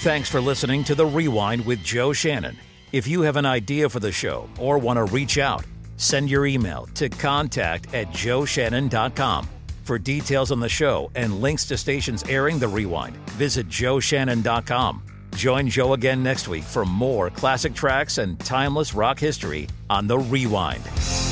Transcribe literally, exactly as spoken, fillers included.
Thanks for listening to The Rewind with Joe Shannon. If you have an idea for the show or want to reach out, send your email to contact at joe shannon dot com. For details on the show and links to stations airing The Rewind, visit joe shannon dot com. Join Joe again next week for more classic tracks and timeless rock history on The Rewind.